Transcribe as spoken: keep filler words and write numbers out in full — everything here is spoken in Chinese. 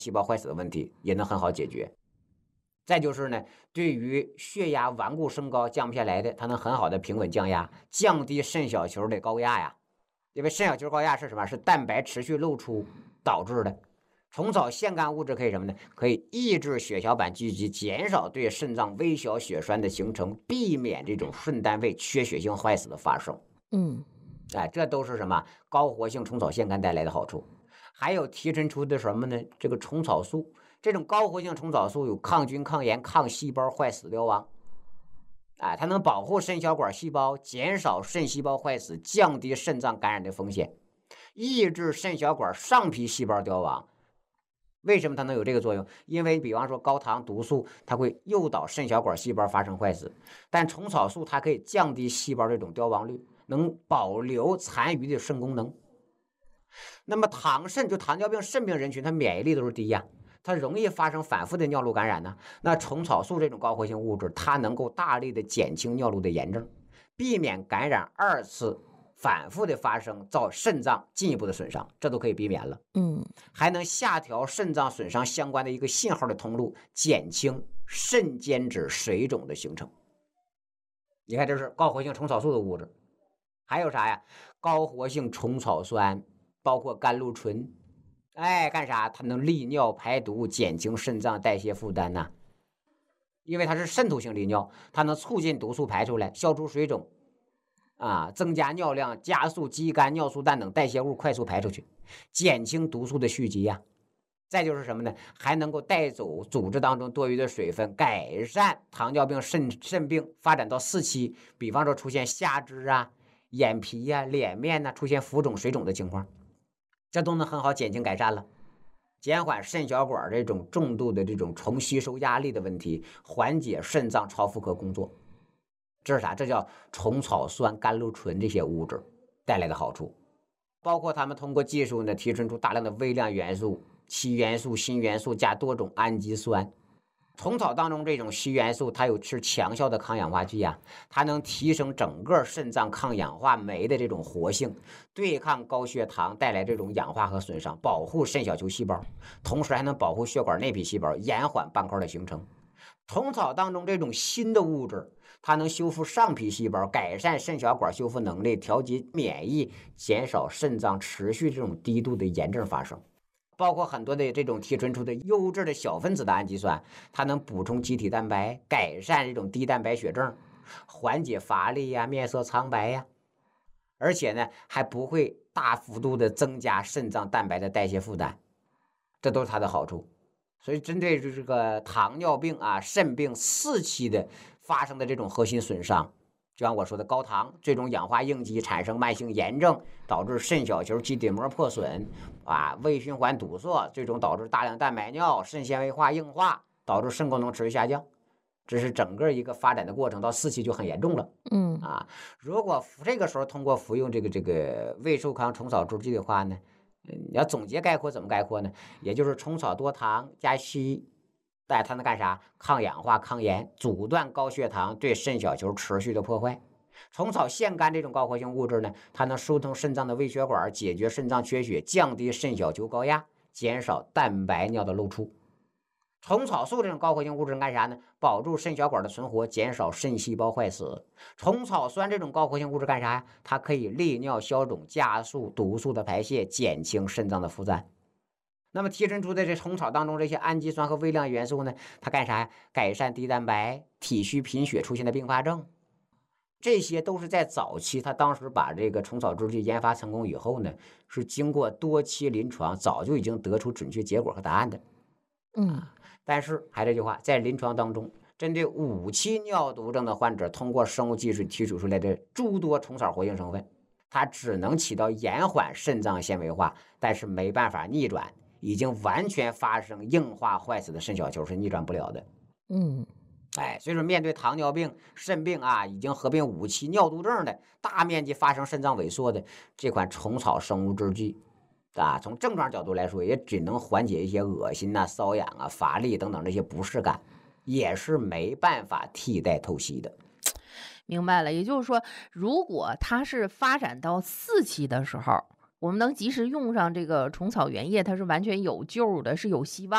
细胞坏死的问题也能很好解决。再就是呢，对于血压顽固升高降不下来的，它能很好的平稳降压，降低肾小球的高压呀。因为肾小球高压是什么？是蛋白持续露出导致的。虫草腺苷物质可以什么呢？可以抑制血小板聚集，减少对肾脏微小血栓的形成，避免这种肾单位缺血性坏死的发生。 嗯， 哎，这都是什么高活性虫草腺苷带来的好处。还有提纯出的什么呢？这个虫草素，这种高活性虫草素有抗菌、抗炎、抗细胞坏死凋亡。哎，它能保护肾小管细胞，减少肾细胞坏死，降低肾脏感染的风险，抑制肾小管上皮细胞凋亡。为什么它能有这个作用？因为比方说高糖毒素，它会诱导肾小管细胞发生坏死，但虫草素它可以降低细胞这种凋亡率，能保留残余的肾功能。那么糖肾就糖尿病肾病人群，它免疫力都是低呀，它容易发生反复的尿路感染呢。那虫草素这种高活性物质，它能够大力的减轻尿路的炎症，避免感染二次反复的发生，造肾脏进一步的损伤，这都可以避免了。 嗯， 还能下调肾脏损伤相关的一个信号的通路，减轻肾间质水肿的形成。你看，这是高活性虫草素的物质。还有啥呀？高活性虫草酸，包括甘露醇。哎，干啥？它能利尿排毒，减轻肾脏代谢负担呐。因为它是渗透性利尿，它能促进毒素排出来，消除水肿，啊，增加尿量，加速肌酐、尿素氮等代谢物快速排出去，减轻毒素的蓄积呀。再就是什么呢？还能够带走组织当中多余的水分，改善糖尿病肾肾病发展到四期，比方说出现下肢啊、眼皮呀、啊、脸面呐、啊、出现浮肿、水肿的情况，这都能很好减轻改善了，减缓肾小管这种重度的这种重吸收压力的问题，缓解肾脏超负荷工作。这是啥？这叫虫草酸、甘露醇这些物质带来的好处。包括他们通过技术呢，提纯出大量的微量元素、硒元素、锌元素加多种氨基酸。虫草当中这种硒元素，它有是强效的抗氧化剂啊，它能提升整个肾脏抗氧化酶的这种活性，对抗高血糖带来这种氧化和损伤，保护肾小球细胞，同时还能保护血管内皮细胞，延缓斑块的形成。虫草当中这种新的物质，它能修复上皮细胞，改善肾小管修复能力，调节免疫，减少肾脏持续这种低度的炎症发生。包括很多的这种提纯出的优质的小分子的氨基酸，它能补充机体蛋白，改善这种低蛋白血症，缓解乏力呀、面色苍白呀，而且呢还不会大幅度的增加肾脏蛋白的代谢负担，这都是它的好处。所以针对这个糖尿病啊、肾病四期的发生的这种核心损伤，就像我说的高糖最终氧化应激产生慢性炎症，导致肾小球基底膜破损啊，胃循环堵塞，最终导致大量蛋白尿、肾纤维化硬化，导致肾功能持续下降。这是整个一个发展的过程，到四期就很严重了。 嗯啊，如果这个时候通过服用这个这个胃寿康虫草制剂的话呢，你要总结概括怎么概括呢？也就是虫草多糖加硒，但它能干啥？抗氧化、抗炎，阻断高血糖对肾小球持续的破坏。虫草腺苷这种高活性物质呢，它能疏通肾脏的微血管，解决肾脏缺血，降低肾小球高压，减少蛋白尿的露出。虫草素这种高活性物质干啥呢？保住肾小管的存活，减少肾细胞坏死。虫草酸这种高活性物质干啥呀？它可以利尿消肿，加速毒素的排泄，减轻肾脏的负担。那么提纯出的这虫草当中这些氨基酸和微量元素呢，它干啥呀？改善低蛋白、体虚贫血出现的并发症。这些都是在早期，他当时把这个虫草制剂研发成功以后呢，是经过多期临床，早就已经得出准确结果和答案的。 嗯， 但是还这句话，在临床当中，针对五期尿毒症的患者，通过生物技术提取出来的诸多虫草活性成分，它只能起到延缓肾脏纤维化，但是没办法逆转已经完全发生硬化坏死的肾小球，是逆转不了的。 嗯， 哎，所以说面对糖尿病、肾病啊，已经合并五期尿毒症的，大面积发生肾脏萎缩的这款虫草生物制剂啊，从症状角度来说，也只能缓解一些恶心呐、瘙痒啊、乏力等等这些不适感，也是没办法替代透析的。 明白了。也就是说，如果它是发展到四期的时候，我们能及时用上这个虫草原液，它是完全有救的，是有希望。